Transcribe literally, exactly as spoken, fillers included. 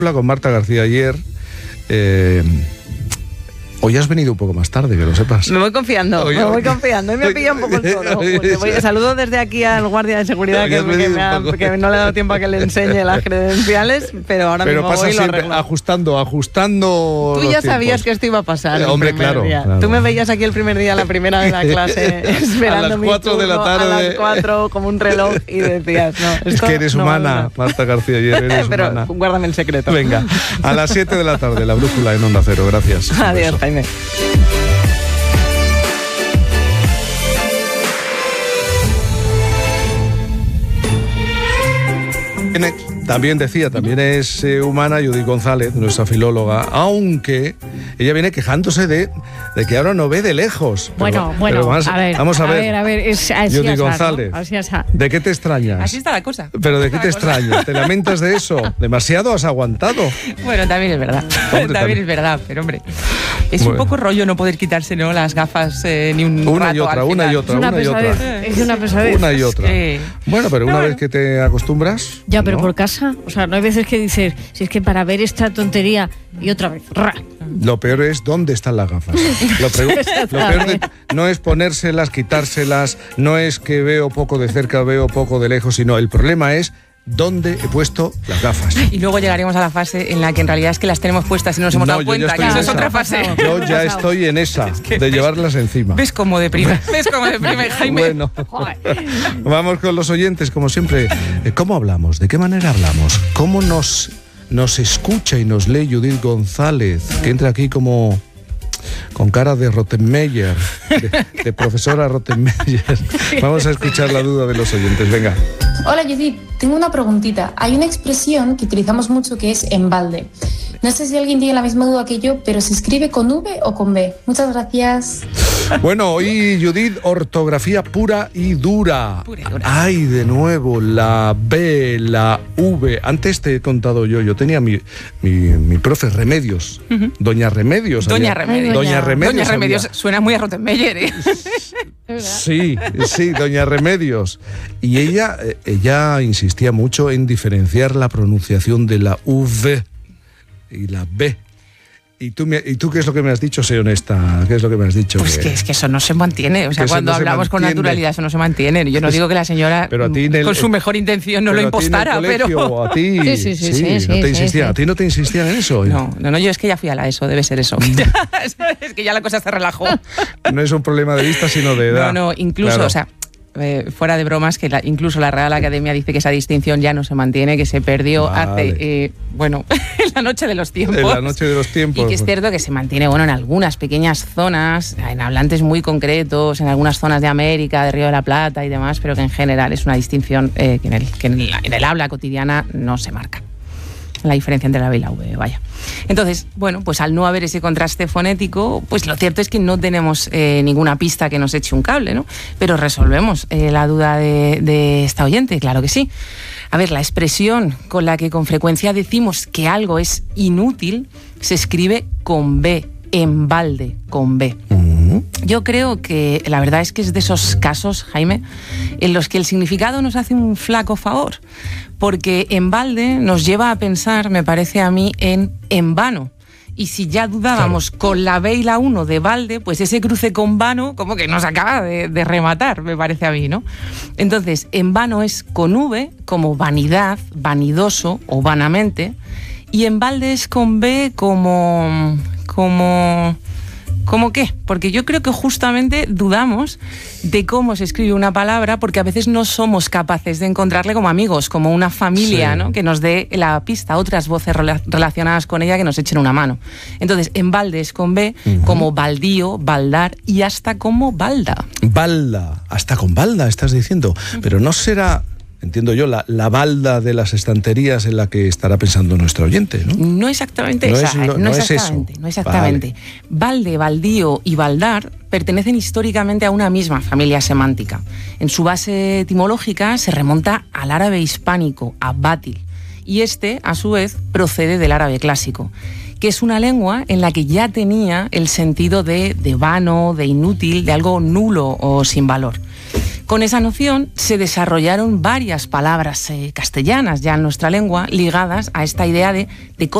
con Marta García ayer. Eh, Hoy has venido un poco más tarde, que lo sepas. Me voy confiando, oye, me voy oye, confiando. Y me pilla un poco el tono. Voy, saludo desde aquí al guardia de seguridad que, que, me ha, que no le he dado tiempo a que le enseñe las credenciales, pero ahora pero mismo pasa voy y lo siempre arreglo. ajustando, ajustando. Tú ya los sabías tiempos. que esto iba a pasar. Eh, hombre, claro, claro. Tú me veías aquí el primer día, la primera de la clase, esperando a las mi cuatro turno, de la tarde. a las cuatro, como un reloj, y decías, no. Esto Es que eres no, humana, no. Marta García ayer, eres pero humana. guárdame el secreto. Venga, a las siete de la tarde, la brújula en Onda Cero. Gracias. Adiós, Jaime. También decía, también es eh, humana Judith González, nuestra filóloga, aunque ella viene quejándose de, de que ahora no ve de lejos. Bueno, pero, bueno, pero vamos a ver, vamos a ver. A ver, a ver, es, así Judith es, González, ¿no? Así es. ¿De qué te extrañas? Así está la cosa. ¿Pero de qué te extrañas? ¿Te lamentas de eso? ¿Demasiado has aguantado? Bueno, también es verdad. Hombre, también, también es verdad, pero hombre, es bueno. un poco rollo no poder quitarse, ¿no?, las gafas eh, ni un Una rato y otra, al una final. y otra, Es una una y pesadez, otra. es una pesadez. Una y otra. Sí. Bueno, pero una No, vez bueno. que te acostumbras... Ya, pero ¿no? por casa, o sea, no hay veces que dices, si es que para ver esta tontería y otra vez, ra. Lo peor es dónde están las gafas. Lo, pregu- lo peor de- no es ponérselas, quitárselas, no es que veo poco de cerca, veo poco de lejos, sino el problema es dónde he puesto las gafas. Y luego llegaremos a la fase en la que en realidad es que las tenemos puestas y no nos hemos No, dado yo ya cuenta, estoy que en eso es esa. otra fase. Yo ya estoy en esa, que de ves- llevarlas encima. ¿Ves cómo deprime? ¿Ves cómo deprime, Jaime? Bueno, vamos con los oyentes, como siempre. Eh, ¿Cómo hablamos? ¿De qué manera hablamos? ¿Cómo nos, nos escucha y nos lee Judith González, que entra aquí como con cara de Rottenmeier, de, de profesora Rottenmeier? Vamos a escuchar la duda de los oyentes, venga. Hola Judith, tengo una preguntita. Hay una expresión que utilizamos mucho que es en balde. No sé si alguien tiene la misma duda que yo, pero ¿se escribe con V o con B? Muchas gracias. Bueno, hoy Judith, ortografía pura y dura. Pura y dura. Ay, de nuevo, la B, la V. Antes te he contado yo, yo tenía mi, mi, mi profe Remedios, uh-huh. Doña Remedios. Doña había, Remedios. Doña Remedios. Doña Remedios había. suena muy a Rottenmeier, ¿eh? Sí, sí, Doña Remedios. Y ella, ella insistía mucho en diferenciar la pronunciación de la V y la B. ¿Y tú, me, ¿Y tú qué es lo que me has dicho? Sé honesta, ¿qué es lo que me has dicho? Pues que, que es que eso no se mantiene. O sea, cuando no hablamos con naturalidad, eso no se mantiene. Yo no pues, digo que la señora, pero a ti el, con su mejor intención, no lo impostara, a ti en el pero. Colegio, a ti, sí, sí, sí, sí, sí, no te sí, insistían. sí. ¿A ti no te insistían en eso? No, no, no, yo es que ya fui a la ESO, debe ser eso. Es que ya la cosa se relajó. No es un problema de vista, sino de edad. No, no, incluso, claro. o sea. Eh, fuera de bromas, que la, incluso la Real Academia dice que esa distinción ya no se mantiene, que se perdió vale. hace, eh, bueno, en la noche de los tiempos. En la noche de los tiempos. Y que es cierto que se mantiene, bueno, en algunas pequeñas zonas, en hablantes muy concretos, en algunas zonas de América, de Río de la Plata y demás, pero que en general es una distinción eh, que, en el, que en, el, en el habla cotidiana no se marca. La diferencia entre la B y la V, vaya. Entonces, bueno, pues al no haber ese contraste fonético, pues lo cierto es que no tenemos eh, ninguna pista que nos eche un cable, ¿no? Pero resolvemos eh, la duda de, de esta oyente, claro que sí. A ver, la expresión con la que con frecuencia decimos que algo es inútil se escribe con B, en balde, con B. Yo creo que la verdad es que es de esos casos, Jaime, en los que el significado nos hace un flaco favor, porque en balde nos lleva a pensar, me parece a mí, en en vano. Y si ya dudábamos claro. con la B y la uno de balde, pues ese cruce con vano como que nos acaba de, de rematar, me parece a mí, ¿no? Entonces, en vano es con V, como vanidad, vanidoso o vanamente, y en balde es con B como... como ¿Cómo qué? Porque yo creo que justamente dudamos de cómo se escribe una palabra porque a veces no somos capaces de encontrarle como amigos, como una familia, sí. ¿no? Que nos dé la pista, otras voces rela- relacionadas con ella que nos echen una mano. Entonces, en balde es con B, uh-huh. como baldío, baldar y hasta como balda. Balda, hasta con balda estás diciendo, uh-huh. pero no será... Entiendo yo, la, la balda de las estanterías en la que estará pensando nuestro oyente, ¿no? No exactamente no esa, es, no, no, no exactamente, es eso. no exactamente. Vale. Balde, baldío y baldar pertenecen históricamente a una misma familia semántica. En su base etimológica se remonta al árabe hispánico, a bátil, y este, a su vez, procede del árabe clásico, que es una lengua en la que ya tenía el sentido de, de vano, de inútil, de algo nulo o sin valor. Con esa noción se desarrollaron varias palabras eh, castellanas ya en nuestra lengua ligadas a esta idea de, de